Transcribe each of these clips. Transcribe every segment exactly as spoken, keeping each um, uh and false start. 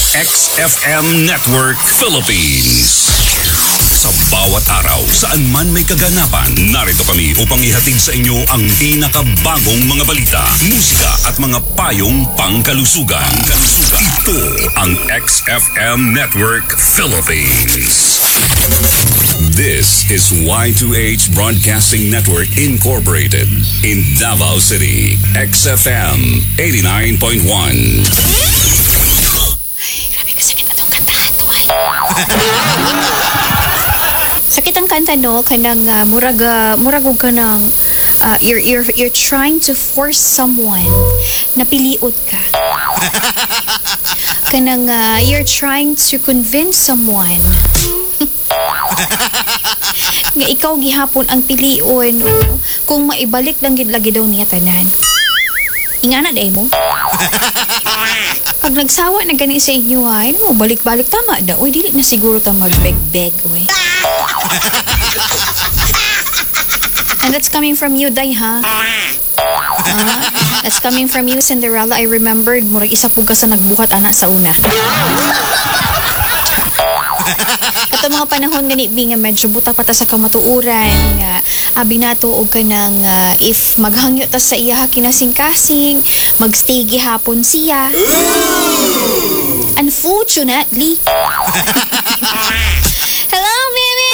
X F M Network Philippines. Sa bawat araw, saan man may kaganapan, narito kami upang ihatid sa inyo ang pinakabagong mga balita, musika at mga payong pangkalusugan. Ito ang X F M Network Philippines. This is Y two H Broadcasting Network Incorporated in Davao City. X F M eighty-nine point one. Ay, grabe kasakit na itong kantahan to ay. Sakit ang kanta no, kanang uh, murag, uh, murag ka ng uh, you're, you're, you're trying to force someone na piliot ka. Kanang uh, you're trying to convince someone nga ikaw gihapon ang pilion o kung maibalik lang gid lagi daw niya tanan. Ingana day mo. Pag nagsawa na gani sa inyo ay mo balik-balik tama daw. Oy dili na siguro ta magbeg-beg oy. And that's coming from you, Day, ha? Uh, that's coming from you, Cinderella. I remembered, murag isa po ka sa nagbuhat, anak, sa una. Ito mga panahon gani, nga medyo buta pa ta sa kamatuuran. Nga, abi nato og ka ng, uh, if maghangyo ta sa iya kinasing-kasing, magstay gihapon siya. Unfortunately. Hello, baby!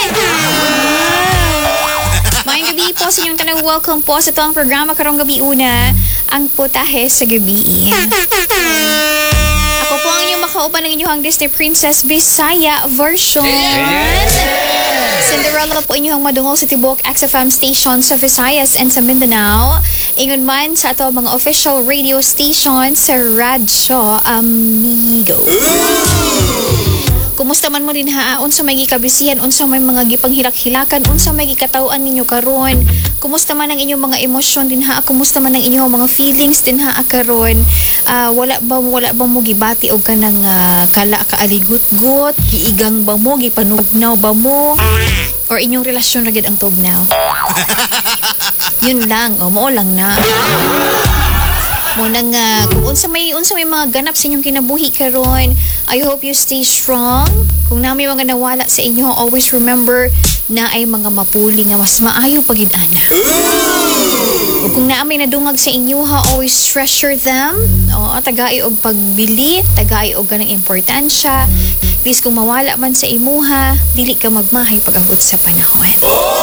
Mayang gabi po sa inyong tanang welcome po sa itong programa karong gabi una, ang putahe sa gabi. Ako po ang inyong makauban ng inyong Disney Princess Bisaya version. Cinderella po inyong madungol sa Tibok X F M station sa Visayas and sa Mindanao. Ingon man sa ato mga official radio station sa Radyo Amigo. Kumusta man mo din ha? Unsa may gikabisihan, unsa may mga gipanghilak-hilakan, unsa may gikatawan ninyo karon? Kumusta man ang inyong mga emosyon din ha? Kumusta man ang inyong mga feelings din ha karon? Uh, wala ba wala ba mo gibati og kanang uh, kala kaaligut-gut, giigang ba mo, gipanugnaw ba mo? Or inyong relasyon ra gid ang tugnaw? Yun lang, o mo lang na. Mo nang uh, kung unsa may unsa may mga ganap sa inyong kinabuhi karon, I hope you stay strong. Kung na may mga nawala sa inyo, always remember na ay mga mapuli nga mas maayo pagid ana. O kung na may nadungag sa inyo, ha, always treasure them. O tagai og pagbili, tagai og ganang importansya. Please kung mawala man sa imuha, dili ka magmahay pag-abot sa panahon.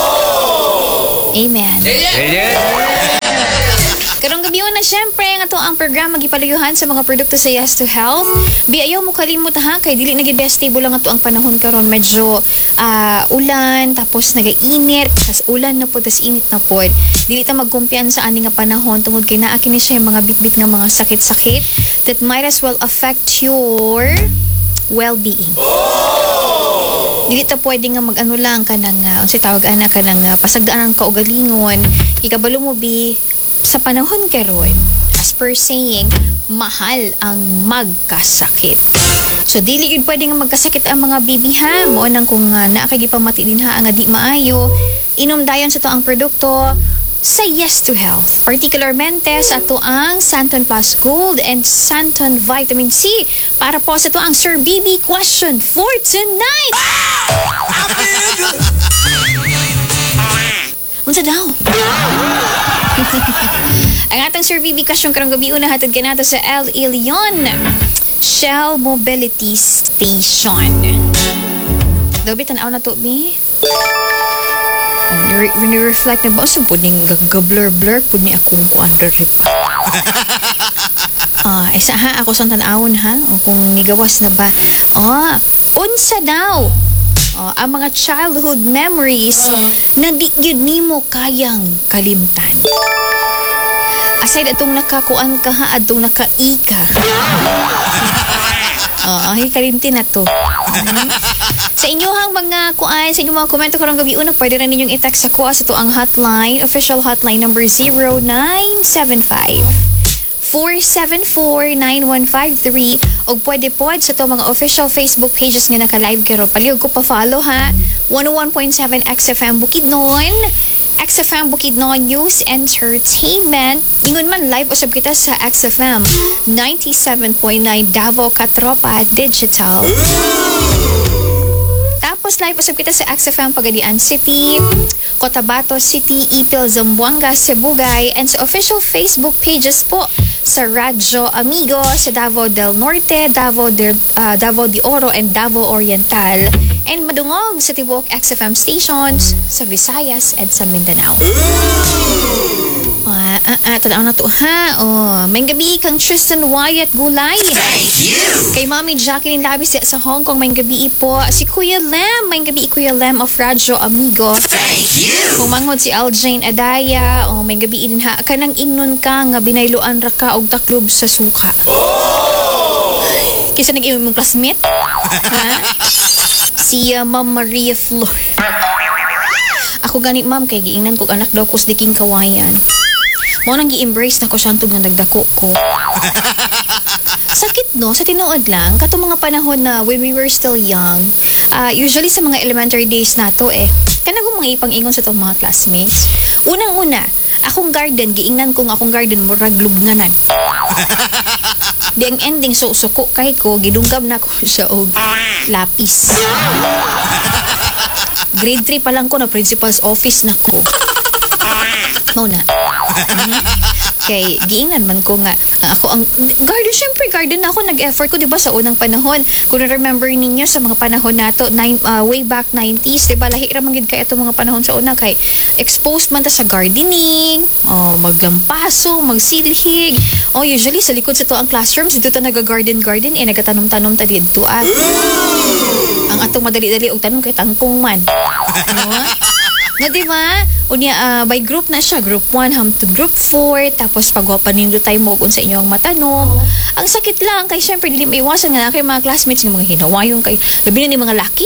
Amen. Amen. Karong gabi na syempre nga to ang programa gipalayuhan sa mga produkto sa Yes to Health. Bi ayaw mo kalimot ha kay dili na gid stable lang ato ang panahon karon, medyo uh, ulan tapos nagainit, tas ulan na po tas init na po. Dili ta magkumpiyansa ani nga panahon tungod kay naa kini siya mga bitbit nga mga sakit-sakit that might as well affect your well-being. Dili ta pwede nga mag-ano lang kanang uh, unsay tawag ana kanang uh, pasagdaan ang kaugalingon. Ikabalo mo bi sa panahon karon, as per saying, mahal ang magkasakit. So dili gid pwede nga magkasakit ang mga bibi ha. Mo nang kung uh, naa kay gipamati din ha nga di maayo, inom dayon sa to ang produkto sa Yes to Health. Particularmente sa to ang Santon Plus Gold and Santon Vitamin C para po sa to ang Sir B B question for tonight. Unsa daw? Ang atang Sir B B question karong gabi una hatod kanato sa El Ilion Shell Mobility Station. Dabi tan-aw na to bi. Oh, ni-reflect na ba sa puding gag-blur-blur pud ni akong kuandre pa. Ah, isa ha ako sa tan-awon ha o kung nigawas na ba. Ah, unsa daw? Oh, ang mga childhood memories na di gyud nimo kayang kalimtan. Aside atong nakakuan ka ha, atong nakaika. Oh, ay kalimtin na to. Mm-hmm. Sa inyohang mga kuan, sa inyong mga komento karong gabi una, pwede rin ninyong i-text sa kuha sa to ang hotline, official hotline number zero nine seven five, four seven four, nine one five three o pwede po sa to mga official Facebook pages nga naka-live karo. Palihog ko pa-follow ha. one oh one point seven X F M Bukidnon, X F M Bukidnon News Entertainment. Ingon man live usab kita sa X F M ninety-seven point nine Davao Katropa Digital. Tapos live usab kita sa X F M Pagadian City, Cotabato City, Ipil, Zamboanga, Sibugay, and sa official Facebook pages po sa Radyo Amigo sa Davao del Norte, Davao del uh, Davao de Oro, and Davao Oriental, and madungog sa tibuok X F M stations sa Visayas at sa Mindanao. Ah, ah, ah, tanaw na to ha. Oh, may gabi kang Tristan Wyatt Gulay. Thank you! Kay Mami Jacqueline Labis sa Hong Kong, may gabi po. Si Kuya Lem, may gabi Kuya Lem of Radyo Amigo. Thank you! Kung manghod si Aljane Adaya, oh, may gabi din ha. Kanang ingnon ka nga binayloan ra ka og taklob sa suka. Oh! Kisa nag-iwan mong classmate? Ha? Si uh, Ma'am Maria Flor. Ako gani ma'am, kay giingnan kog anak daw ko sa diking kawayan. Mo nang gi-embrace na ko siyang tug nga nagdako ko. Sakit no, sa tinuod lang, katong mga panahon na when we were still young, uh, usually sa mga elementary days nato eh, kanang mga ipang-ingon sa tong mga classmates. Unang-una, akong garden, giingnan kong akong garden, murag lubnganan. Di ang ending, so suko kay ko, gidunggam na ko siya og lapis. Grade three pa lang ko na principal's office na ko. Mau na. Mm-hmm. Kay giingnan man ko nga uh, ako ang garden, syempre garden na ako, nag-effort ko diba sa unang panahon. Kung remember ninyo sa mga panahon nato nine, uh, way back nineties, diba lahi ra man gid kay atong mga panahon sa una, kay exposed man ta sa gardening, oh, maglampaso, magsilhig. Oh, usually sa likod sa to ang classrooms dito ta naga-garden garden eh nagatanom-tanom ta didto ah. Ang atong madali-dali og tanom kay tangkong man. No? No, di ba? Unya, uh, by group na siya. Group one hangtod group four. Tapos pagwapan ninyo tayo mo kung sa inyo ang matanom. Ang sakit lang, kay syempre, dili maiwasan nga na kay mga classmates ng mga hinawayon kay labi na ni mga laki.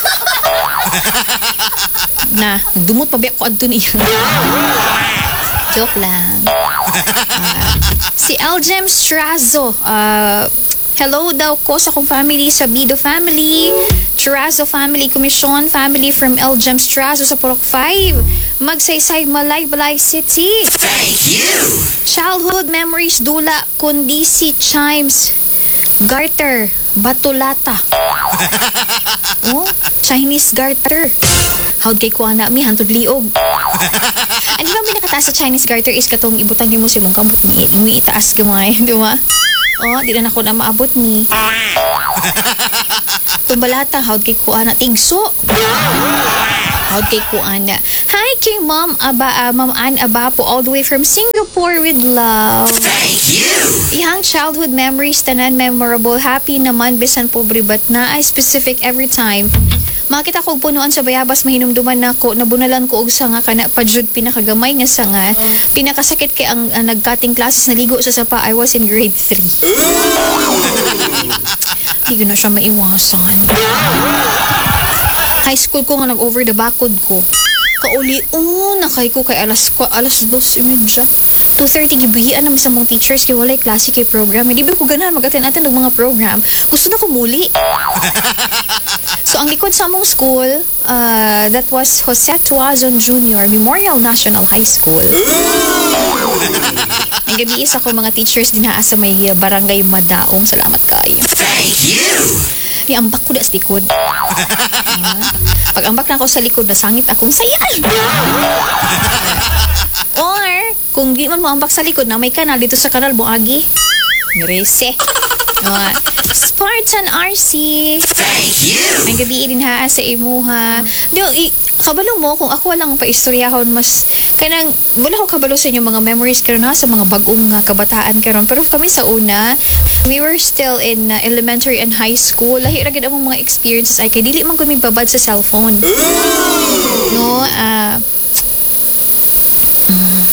Na, nagdumot pa biyak ko adto niya. Joke lang. Uh, si Aljem Strazo, uh, hello daw ko sa akong family, sa Bido family, Trazo family, Commission family from Aljem Strazo sa Purok five, Magsaysay, Malay, Balay City. Thank you! Childhood memories, Dula, Kundisi, Chimes, Garter, Batulata. Oh, Chinese Garter. How'd kay kuha na mi, hantod liog. Ang di ba pinakataas sa Chinese Garter is katong ibutang ni mo si mong kamot ni, ni itaas gamay, di ba? Oh, di na ako na maabot ni. Tumbalata, how'd kay kuha na tigso. How'd kay kuha na. Hi kay Ma'am Aba, uh, Ma'am Ann Abapo, all the way from Singapore with love. Thank you! Ihang childhood memories, tanan memorable, happy naman, bisan pobre, but na ay specific every time. Makita ko punuan sa bayabas, mahinumduman na ko, nabunalan ko og sanga kana padyud pinakagamay nga sanga. Pinakasakit kay ang uh, nag-cutting classes, naligo sa sapa. I was in grade three. Hindi ko na siya maiwasan. High school ko nga nag-over the backod ko. Kauli, oh, nakay ko kay alas, ko, alas dos imedya. two thirty gibihian naman sa mong teachers kay walay klase kay program. Hindi ba ko ganahan mag-attend natin ng mga program. Gusto na ko muli. So, ang likod sa among school, uh, that was Jose Tuazon Junior Memorial National High School. Ang gabi isa ko mga teachers din sa may barangay Madaong. Salamat kayo. Thank you! Ni ambak ko na sa likod. Uh, pag ambak na ako sa likod, nasangit akong sayal. Or, kung di man mo ambak sa likod na may kanal dito sa kanal, buagi. Mirese. Uh, Spartan R C. Thank you! Ang gabi din ha sa imuha. Di, i, kabalo mo, kung ako walang paistoryahon, mas, kanang, wala ko kabalo sa inyo mga memories karon ha, sa mga bagong uh, kabataan karon. Pero kami sa una, we were still in uh, elementary and high school. Lahi ragid ang mga experiences ay kay dili man kami babad sa cellphone. No, ah, uh,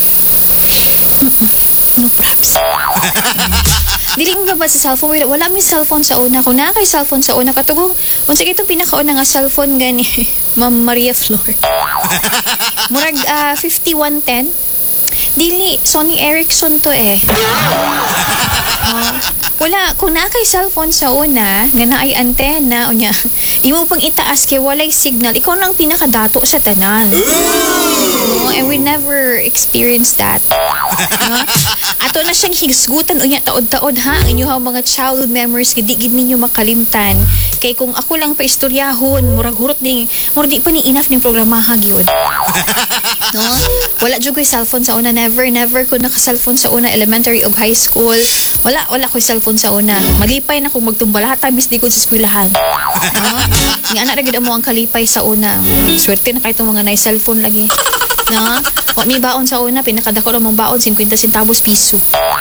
no props. Dili mo babad sa cellphone. Wala, wala mi cellphone sa una. Kung na kay cellphone sa una, katugong, unsa itong pinakauna nga cellphone gani, Ma'am Maria Flor. Murag uh, fifty-one ten. Dili, Sony Ericsson to eh. Uh, wala Wala, kung na kay cellphone sa una, nga na ay antena, o niya, imo pang itaas kay walay signal, ikaw nang pinakadato sa tanan. No, and we never experienced that. No? Ato na siyang higsgutan, o niya, taod-taod ha, ang inyong mga childhood memories, gid ninyo makalimtan. Kay kung ako lang pa istoryahon, murag hurot ding, murag di pa ni enough ning programa ha, gyud. No? Wala jud ko'y cellphone sa una, never, never ko naka-cellphone sa una, elementary o high school. Wala, wala ko'y cellphone sa una. Malipay na kung magtumbalahat, miss di ko sa eskwelahan. No? Nga anak na mo ang kalipay sa una. Swerte na kayo itong mga na-cellphone lagi. No? Kung may baon sa una, pinakadako na mong baon, fifty centavos piso.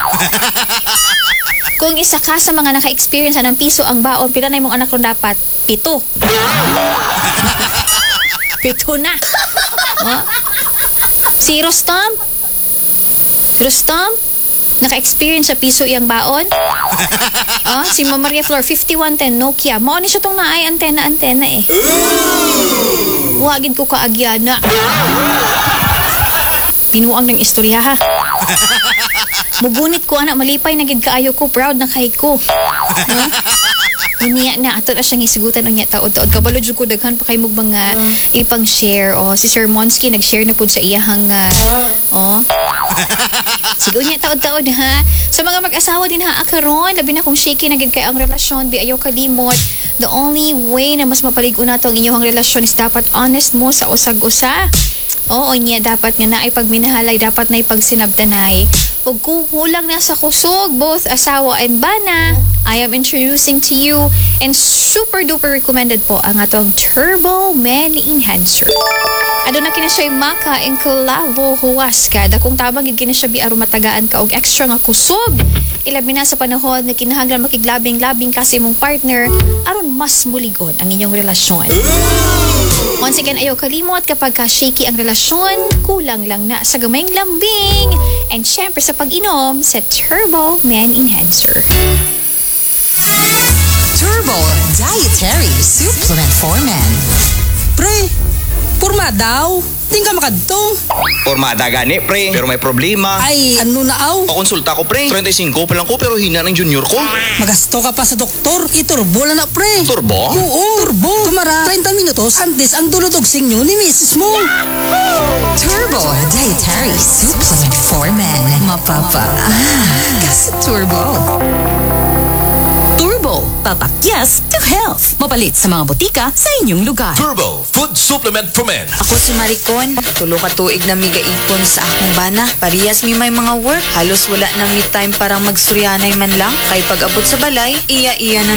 Kung isa ka sa mga naka-experience ng piso ang baon, pila na mong anak ron dapat? Pito. Pito na. No? Si Rostam? Rostam? Naka-experience sa piso iyang baon? Oh, si Mama Maria Flor, fifty-one ten Nokia. Mao ni siya tong naay antena-antena eh. Wagid ko kaagyana. Pinuang ng istorya ha. Mugunit ko anak, malipay na gid kaayo ko, proud na kay ko. No? Unya na ato na siyang isigutan unya taod-taod kabalo jud ko daghan pa kay mog mga uh, ipang share o oh, si Sir Monsky nag-share na pud sa iyahang uh, oh. Sige unya taod-taod ha. Sa mga mag-asawa din ha akaron, labi na kung shaky na gid kay ang relasyon, di ayaw kalimot. The only way na mas mapalig-o nato ang inyong relasyon is dapat honest mo sa usag-usa. Oo niya, dapat nga na ay pagminahalay, dapat na ipagsinabtanay. Ug kung kulang na sa kusog, both asawa and bana, I am introducing to you and super duper recommended po ang atong Turbo Men Enhancer. Ado na kina siya maka and kalavo huwaska. Dakong tabang gid kina siya biaro matagaan ka og extra nga kusog. Ilabi na sa panahon na kinahanglan makiglabing-labing kasi mong partner aron mas muligon ang inyong relasyon. Once again, ayaw kalimot kapag ka-shaky ang relasyon, kulang lang na sa gamayng lambing. And syempre sa pag-inom sa Turbo Men Enhancer. Turbo Dietary Supplement for Men. Pre, purma daw. Di ka makadto. Formada gani, pre. Pero may problema. Ay, ano na aw? Pakonsulta ko, pre. thirty-five pa lang ko, pero hina ng junior ko. Magasto ka pa sa doktor. Iturbo lang na, pre. Turbo? Oo, turbo. Tumara, thirty minutos. Antes ang dulutog sinyo ni misis mo. Turbo Dietary Supplement for Men. Mapapa. Ah, kasi turbo. Turbo, papakyas to health. Mapalit sa mga botika sa inyong lugar. Turbo Food Supplement for Men. Ako si Maricon, tulo ka tuig na migaipon sa akong bana. Parehas mi may mga work, halos wala na mi time para magsuryanay man lang. Kay pag-abot sa balay, iya-iya na